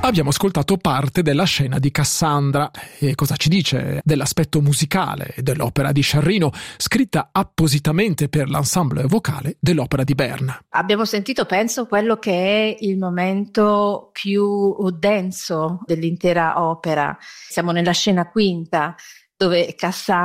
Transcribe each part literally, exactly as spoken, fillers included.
Abbiamo ascoltato parte della scena di Cassandra. E cosa ci dice dell'aspetto musicale dell'opera di Sciarrino, scritta appositamente per l'ensemble vocale dell'Opera di Berna? Abbiamo sentito, penso, quello che è il momento più denso dell'intera opera. Siamo nella scena quinta, dove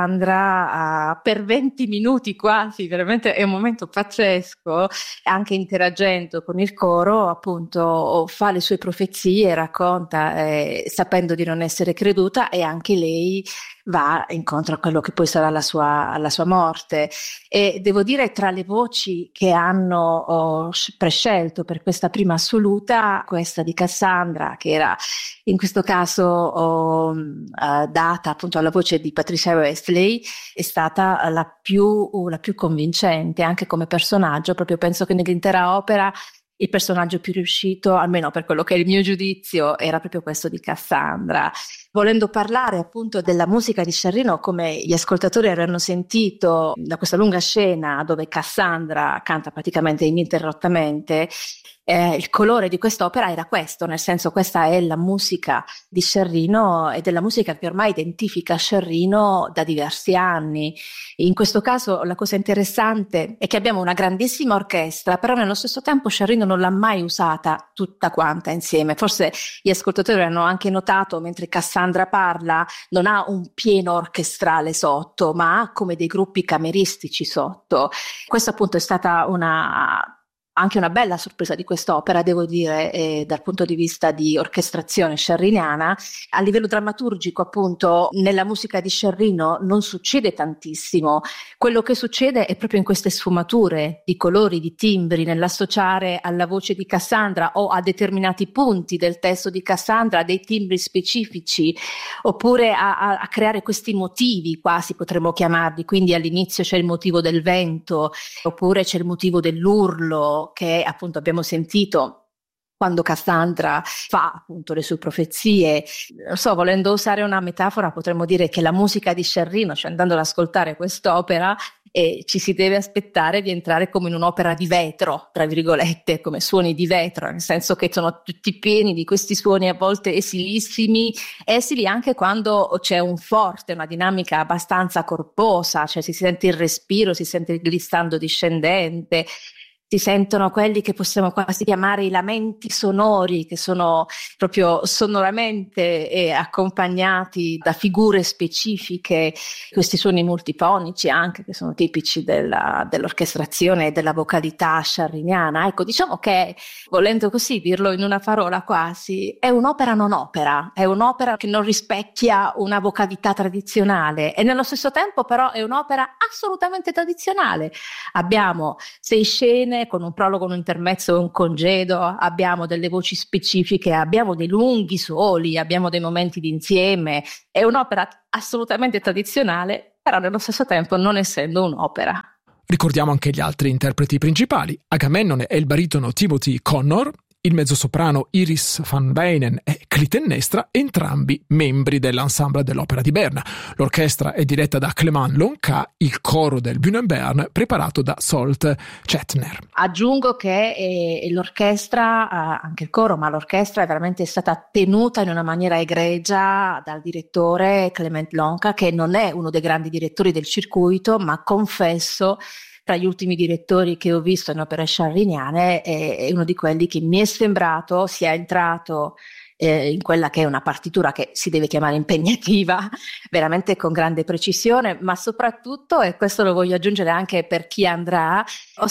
Cassandra uh, per venti minuti quasi, veramente è un momento pazzesco, anche interagendo con il coro, appunto fa le sue profezie, racconta, eh, sapendo di non essere creduta, e anche lei va incontro a quello che poi sarà la sua, la sua morte. E devo dire, tra le voci che hanno oh, prescelto per questa prima assoluta, questa di Cassandra, che era in questo caso oh, uh, data appunto alla voce di Patricia Westley, è stata la più, la più convincente anche come personaggio. Proprio penso che nell'intera opera il personaggio più riuscito, almeno per quello che è il mio giudizio, era proprio questo di Cassandra. Volendo parlare appunto della musica di Sciarrino, come gli ascoltatori avranno sentito da questa lunga scena dove Cassandra canta praticamente ininterrottamente, eh, il colore di quest'opera era questo, nel senso, questa è la musica di Sciarrino ed è la musica che ormai identifica Sciarrino da diversi anni. In questo caso la cosa interessante è che abbiamo una grandissima orchestra, però nello stesso tempo Sciarrino non l'ha mai usata tutta quanta insieme. Forse gli ascoltatori hanno anche notato, mentre Cassandra parla, non ha un pieno orchestrale sotto, ma ha come dei gruppi cameristici sotto. Questa appunto è stata una... anche una bella sorpresa di quest'opera, devo dire, eh, dal punto di vista di orchestrazione sciarriniana. A livello drammaturgico, appunto, nella musica di Sciarrino non succede tantissimo. Quello che succede è proprio in queste sfumature di colori, di timbri, nell'associare alla voce di Cassandra o a determinati punti del testo di Cassandra dei timbri specifici, oppure a, a, a creare questi motivi, quasi potremmo chiamarli. Quindi all'inizio c'è il motivo del vento, oppure c'è il motivo dell'urlo, che appunto abbiamo sentito quando Cassandra fa appunto le sue profezie. Non so, volendo usare una metafora, potremmo dire che la musica di Sciarrino, cioè andando ad ascoltare quest'opera, e ci si deve aspettare di entrare come in un'opera di vetro, tra virgolette, come suoni di vetro, nel senso che sono tutti pieni di questi suoni a volte esilissimi, esili anche quando c'è un forte, una dinamica abbastanza corposa, cioè si sente il respiro, si sente il glissando discendente, si sentono quelli che possiamo quasi chiamare i lamenti sonori, che sono proprio sonoramente eh, accompagnati da figure specifiche, questi suoni multifonici anche, che sono tipici della, dell'orchestrazione e della vocalità sciarriniana. Ecco, diciamo che, volendo così dirlo in una parola quasi, è un'opera non opera, è un'opera che non rispecchia una vocalità tradizionale, e nello stesso tempo però è un'opera assolutamente tradizionale. Abbiamo sei scene con un prologo, un intermezzo e un congedo, abbiamo delle voci specifiche, abbiamo dei lunghi soli, abbiamo dei momenti di insieme. È un'opera assolutamente tradizionale, però nello stesso tempo non essendo un'opera. Ricordiamo anche gli altri interpreti principali: Agamennone è il baritono Timothy Connor, il mezzosoprano Iris van Wijnen e Clitennestra, entrambi membri dell'ensemble dell'Opera di Berna. L'orchestra è diretta da Clément Lonca, il coro del Bühnenbern preparato da Solt Chetner. Aggiungo che eh, l'orchestra, eh, anche il coro, ma l'orchestra è veramente stata tenuta in una maniera egregia dal direttore Clément Lonca, che non è uno dei grandi direttori del circuito, ma confesso, tra gli ultimi direttori che ho visto in opere sciarriniane, è, è uno di quelli che mi è sembrato sia entrato eh, in quella che è una partitura che si deve chiamare impegnativa, veramente con grande precisione, ma soprattutto, e questo lo voglio aggiungere anche per chi andrà,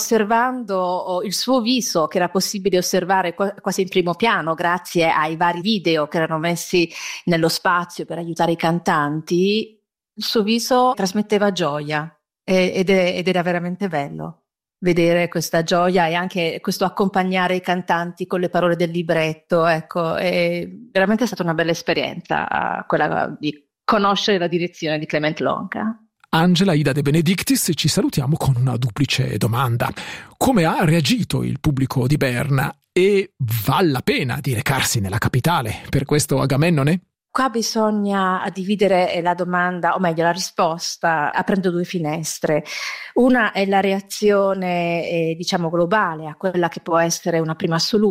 osservando il suo viso, che era possibile osservare quasi in primo piano grazie ai vari video che erano messi nello spazio per aiutare i cantanti. Il suo viso trasmetteva gioia. Ed, è, ed era veramente bello vedere questa gioia e anche questo accompagnare i cantanti con le parole del libretto. Ecco, è veramente stata una bella esperienza quella di conoscere la direzione di Clément Lonca. Angela Ida De Benedictis, ci salutiamo con una duplice domanda: come ha reagito il pubblico di Berna e vale la pena di recarsi nella capitale per questo Agamennone? Qua bisogna dividere la domanda, o meglio la risposta, aprendo due finestre. Una è la reazione, eh, diciamo, globale a quella che può essere una prima assoluta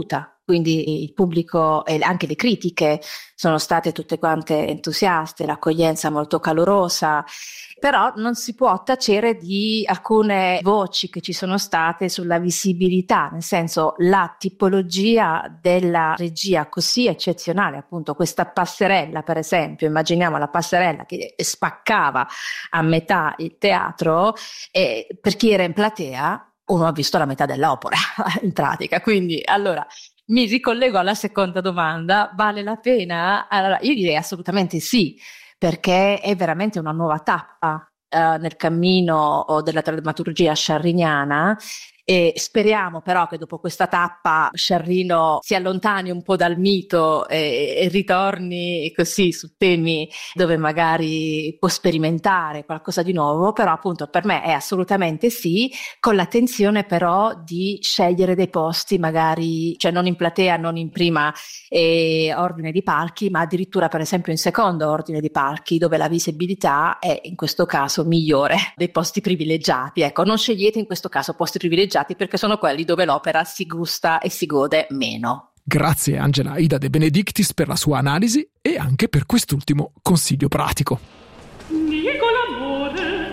quindi il pubblico e anche le critiche sono state tutte quante entusiaste, l'accoglienza molto calorosa, però non si può tacere di alcune voci che ci sono state sulla visibilità, nel senso la tipologia della regia così eccezionale, appunto questa passerella per esempio, immaginiamo la passerella che spaccava a metà il teatro, e per chi era in platea uno ha visto la metà dell'opera in pratica, quindi allora mi ricollego alla seconda domanda, vale la pena? Allora, io direi assolutamente sì, perché è veramente una nuova tappa eh, nel cammino della drammaturgia sciarriniana, e speriamo però che dopo questa tappa Sciarrino si allontani un po' dal mito e, e ritorni così su temi dove magari può sperimentare qualcosa di nuovo, però appunto per me è assolutamente sì, con l'attenzione però di scegliere dei posti magari, cioè non in platea, non in prima eh, ordine di palchi, ma addirittura per esempio in secondo ordine di palchi, dove la visibilità è in questo caso migliore, dei posti privilegiati. Ecco, non scegliete in questo caso posti privilegiati perché sono quelli dove l'opera si gusta e si gode meno. Grazie Angela Ida De Benedictis per la sua analisi e anche per quest'ultimo consiglio pratico. Nico l'amore.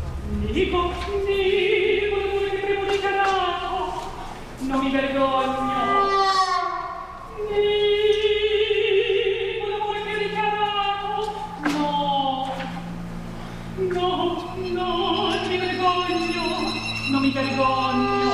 Nico, Nico, l'amore che primo dichiarato. Non mi vergogno.